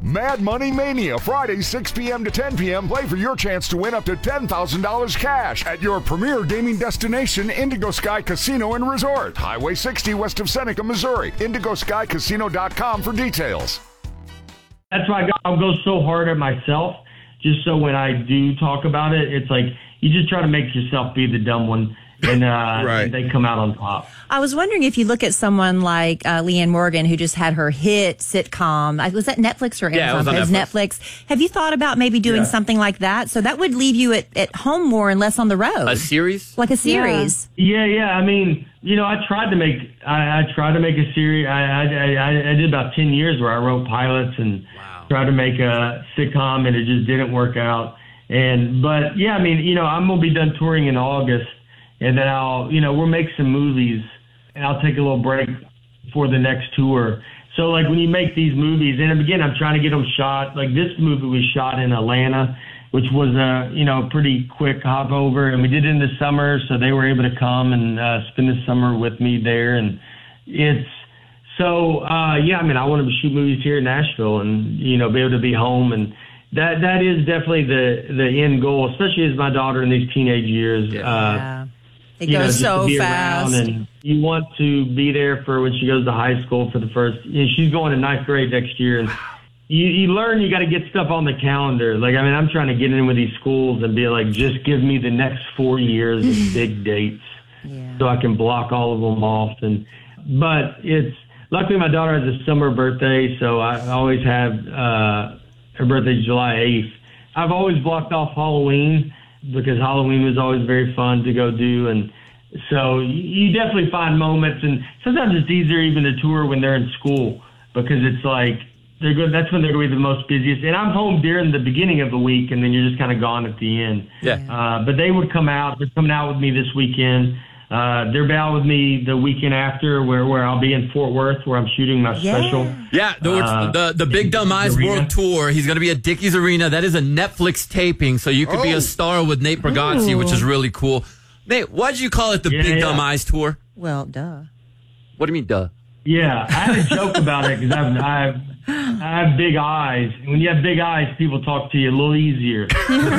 Mad Money Mania, Friday, 6 p.m. to 10 p.m. Play for your chance to win up to $10,000 cash at your premier gaming destination, Indigo Sky Casino and Resort. Highway 60 west of Seneca, Missouri. IndigoSkyCasino.com for details. That's why I'll go so hard at myself, just so when I do talk about it, it's like you just try to make yourself be the dumb one. And, and they come out on top. I was wondering if you look at someone like Leanne Morgan, who just had her hit sitcom. Was that Netflix or Amazon? Yeah, it was on Netflix. Have you thought about maybe doing something like that? So that would leave you at home more and less on the road. A series? Like a series. Yeah. I mean, I tried to make a series. I did about 10 years where I wrote pilots and tried to make a sitcom, and it just didn't work out. But I mean, I'm going to be done touring in August. And then we'll make some movies, and I'll take a little break for the next tour. So, like, when you make these movies, and again, I'm trying to get them shot. Like, this movie was shot in Atlanta, which was a pretty quick hop over, and we did it in the summer, so they were able to come and spend the summer with me there. And it's so, I mean, I want to shoot movies here in Nashville and, be able to be home. And that is definitely the end goal, especially as my daughter in these teenage years. It goes so fast. And you want to be there for when she goes to high school for the first. She's going to 9th grade next year, and you learn you got to get stuff on the calendar. Like, I mean, I'm trying to get in with these schools and be like, just give me the next 4 years of big dates, so I can block all of them off. But it's luckily my daughter has a summer birthday, so I always have her birthday's July 8th. I've always blocked off Halloween, because Halloween was always very fun to go do. And so you definitely find moments. And sometimes it's easier even to tour when they're in school, because it's like that's when they're going to be the most busiest. And I'm home during the beginning of the week, and then you're just kind of gone at the end. But they would come out. They're coming out with me this weekend. They're out with me the weekend after, where I'll be in Fort Worth, where I'm shooting my special. The Big Dumb Eyes World Tour. He's going to be at Dickies Arena. That is a Netflix taping, so you could be a star with Nate Bargatze, which is really cool. Nate, why did you call it the Big Dumb Eyes Tour? Well, duh. What do you mean, duh? Yeah, I had a joke about it because I have big eyes. And when you have big eyes, people talk to you a little easier.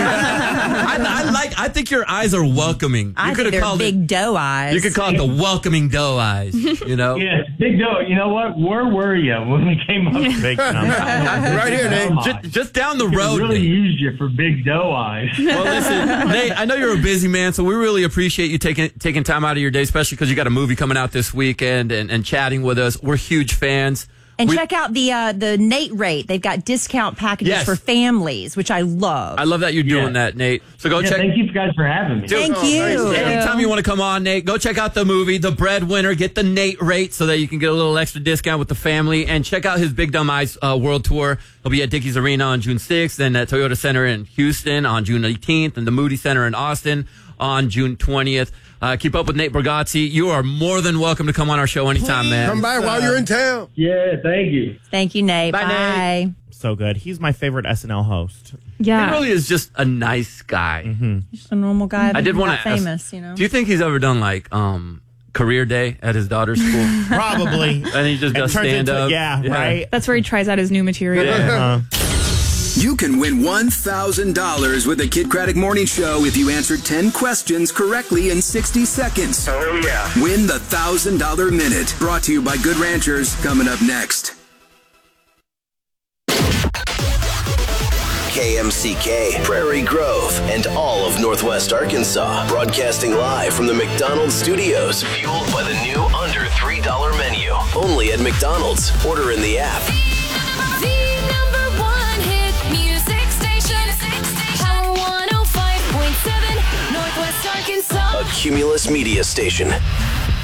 I think your eyes are welcoming. I think they're big doe eyes. You could call it the welcoming doe eyes, Yeah, big doe. You know what? Where were you when we came up with Big Dumb? Right here, Nate. Just down the road. Really used you for big doe eyes. Well, listen, Nate, I know you're a busy man, so we really appreciate you taking time out of your day, especially because you got a movie coming out this weekend and chatting with us. We're huge fans. And check out the Nate Rate. They've got discount packages for families, which I love. I love that you're doing that, Nate. So go check. Thank you guys for having me. Thank you. Anytime you want to come on, Nate, go check out the movie, The Breadwinner. Get the Nate Rate so that you can get a little extra discount with the family. And check out his Big Dumb Eyes World Tour. He'll be at Dickies Arena on June 6th, then at Toyota Center in Houston on June 18th, and the Moody Center in Austin on June 20th. Keep up with Nate Bargatze. You are more than welcome to come on our show anytime, man. Come by while you're in town. Yeah, thank you. Thank you, Nate. Bye, Nate. So good. He's my favorite SNL host. Yeah. He really is just a nice guy. Mm-hmm. Just a normal guy. I did want to famous, Do you think he's ever done like career day at his daughter's school? Probably. And he just does stand up. Yeah, right. That's where he tries out his new material. Yeah. You can win $1,000 with the Kid Craddock Morning Show if you answered 10 questions correctly in 60 seconds. Oh, yeah. Win the $1,000 Minute. Brought to you by Good Ranchers. Coming up next. KMCK, Prairie Grove, and all of Northwest Arkansas. Broadcasting live from the McDonald's studios. Fueled by the new under $3 menu. Only at McDonald's. Order in the app. A Cumulus Media Station.